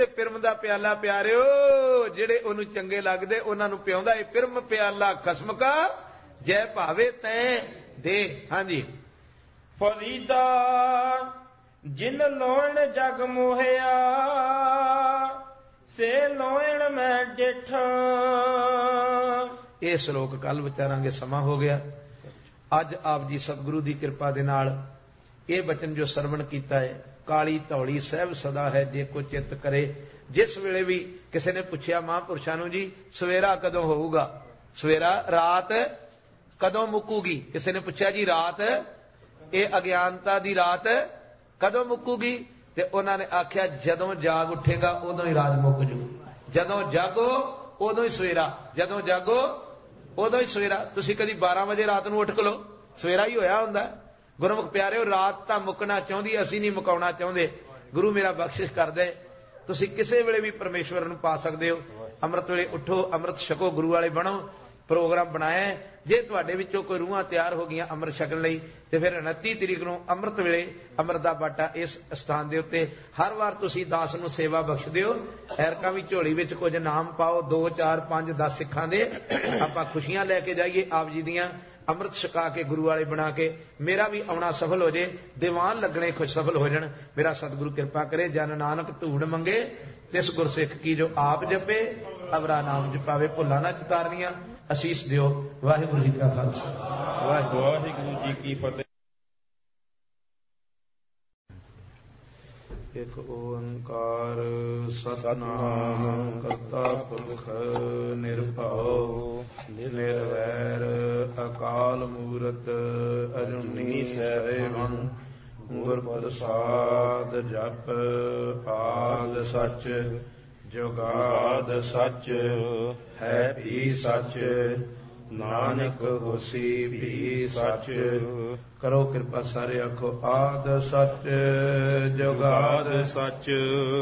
ਪਿਰਮ ਦਾ ਪਿਆਲਾ ਪਿਆਰਿਓ, ਜਿਹੜੇ ਉਹਨੂੰ ਚੰਗੇ ਲੱਗਦੇ ਉਹਨਾਂ ਨੂੰ ਪਿਆਉਂਦਾ। ਇਹ ਪਿਰਮ ਪਿਆਲਾ ਖਸਮ ਕਾ, ਜੈ ਭਾਵੇ ਤੈਂ ਦੇ। ਹਾਂਜੀ। ਫਰੀਦਾ ਜਿਨ ਲੋਣ ਜਗ ਮੋਹਿਆ, ਸੇ ਲੋਣ ਮੈਂ ਜਿਠ। ਇਹ ਸ਼ਲੋਕ ਕੱਲ ਵਿਚਾਰਾਂਗੇ, ਸਮਾਂ ਹੋ ਗਿਆ। ਅੱਜ ਆਪ ਜੀ ਸਤਿਗੁਰੂ ਦੀ ਕਿਰਪਾ ਦੇ ਨਾਲ ਇਹ ਬਚਨ ਜੋ ਸਰਵਣ ਕੀਤਾ ਹੈ, ਕਾਲੀ ਧੌਲੀ ਸਹਿਬ ਸਦਾ ਹੈ ਜੇ ਕੋ ਚਿੱਤ ਕਰੇ। ਜਿਸ ਵੇਲੇ ਵੀ ਕਿਸੇ ਨੇ ਪੁੱਛਿਆ ਮਹਾਂਪੁਰਸ਼ਾਂ ਨੂੰ, ਜੀ ਸਵੇਰਾ ਕਦੋਂ ਹੋਊਗਾ, ਸਵੇਰਾ ਰਾਤ ਕਦੋਂ ਮੁੱਕੂਗੀ? ਕਿਸੇ ਨੇ ਪੁੱਛਿਆ ਜੀ ਰਾਤ, ਇਹ ਅਗਿਆਨਤਾ ਦੀ ਰਾਤ ਕਦੋਂ ਮੁੱਕੂਗੀ? ਤੇ ਉਹਨਾਂ ਨੇ ਆਖਿਆ ਜਦੋਂ ਜਾਗ ਉੱਠੇਗਾ ਉਦੋਂ ਹੀ ਰਾਤ ਮੁੱਕ ਜੂ। ਜਦੋਂ ਜਾਗੋ ਉਦੋਂ ਹੀ ਸਵੇਰਾ, ਜਦੋਂ ਜਾਗੋ ਉਦੋਂ ਹੀ ਸਵੇਰਾ। ਤੁਸੀਂ ਕਦੀ 12 ਵਜੇ ਰਾਤ ਨੂੰ ਉੱਠ ਖਲੋ, ਸਵੇਰਾ ਹੀ ਹੋਇਆ ਹੁੰਦਾ। ਗੁਰਮੁਖ ਪਿਆਰਿਓ, ਰਾਤ ਤਾਂ ਮੁੱਕਣਾ ਚਾਹੁੰਦੀ, ਅਸੀਂ ਨਹੀਂ ਮੁਕਾਉਣਾ ਚਾਹੁੰਦੇ। ਗੁਰੂ ਮੇਰਾ ਬਖਸ਼ਿਸ਼ ਕਰਦੇ, ਤੁਸੀਂ ਕਿਸੇ ਵੇਲੇ ਵੀ ਪਰਮੇਸ਼ਵਰ ਨੂੰ ਪਾ ਸਕਦੇ ਹੋ। ਅੰਮ੍ਰਿਤ ਵੇਲੇ ਉੱਠੋ, ਅੰਮ੍ਰਿਤ ਛਕੋ, ਗੁਰੂ ਵਾਲੇ ਬਣੋ। ਪ੍ਰੋਗਰਾਮ ਬਣਾਇਆ, ਜੇ ਤੁਹਾਡੇ ਵਿੱਚੋਂ ਕੋਈ ਰੂਹਾਂ ਤਿਆਰ ਹੋ ਗਈਆਂ ਅੰਮ੍ਰਿਤ ਛਕਣ ਲਈ, ਤੇ ਫਿਰ 29 ਤਰੀਕ ਨੂੰ ਅੰਮ੍ਰਿਤ ਵੇਲੇ ਅੰਮ੍ਰਿਤ ਦਾ ਬਾਟਾ ਇਸ ਸਥਾਨ ਦੇ ਉੱਤੇ ਹਰ ਵਾਰ ਤੁਸੀਂ ਦਾਸ ਨੂੰ ਸੇਵਾ ਬਖਸ਼ ਦਿਓ। ਐਰਕਾਂ ਵੀ ਝੋਲੀ ਵਿੱਚ ਕੁਝ ਨਾਮ ਪਾਓ, 2 4 5 10 ਸਿੱਖਾਂ ਦੇ। ਆਪਾਂ ਖੁਸ਼ੀਆਂ ਲੈ ਕੇ ਜਾਈਏ ਆਪ ਜੀ ਦੀਆਂ, ਅੰਮ੍ਰਿਤ ਛਕਾ ਕੇ ਗੁਰੂ ਵਾਲੇ ਬਣਾ ਕੇ। ਮੇਰਾ ਵੀ ਆਉਣਾ ਸਫਲ ਹੋ ਜੇ, ਦੀਵਾਨ ਲੱਗਣੇ ਖੁਸ਼ ਸਫਲ ਹੋ ਜਾਣ। ਮੇਰਾ ਸਤਿਗੁਰੂ ਕਿਰਪਾ ਕਰੇ। ਜਨ ਨਾਨਕ ਧੂੜ ਮੰਗੇ, ਤਿਸ ਗੁਰਸਿੱਖ ਕੀ ਜੋ ਆਪ ਜਪੇ, ਅਵਰਾ ਨਾਮ ਜਪਾਵੇ। ਭੁੱਲਾਂ ਨਾ ਚਿਤਾਰਨੀਆਂ, ਅਸੀਸ ਦਿਓ। ਵਾਹਿਗੁਰੂ ਜੀ ਕਾ ਖਾਲਸਾ, ਵਾਹਿਗੁਰੂ ਜੀ ਕੀ ਫਤਿਹ। ਇਕ ਓੰਕਾਰ ਸਤਿਨਾਮ ਕਰਤਾ ਪੁਰਖ ਨਿਰਭਉ ਨਿਰਵੈਰ ਅਕਾਲ ਮੂਰਤ ਅਜੂਨੀ ਸੈਭੰ ਗੁਰ ਪ੍ਰਸਾਦ ਜਪ ਆਦ ਸਚ ਜੁਗਾਦ ਸਚ ਹੈ ਵੀ ਸਚ ਨਾਨਕ ਹੋਸੀ ਵੀ ਸਚ। ਕਰੋ ਕਿਰਪਾ ਸਾਰੇ ਆਖੋ ਆਦ ਸਚ ਜੁਗਾਦ ਸਚ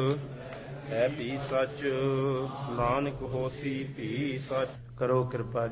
ਹੈ ਵੀ ਸਚ ਨਾਨਕ ਹੋਸੀ ਵੀ ਸਚ। ਕਰੋ ਕਿਰਪਾ।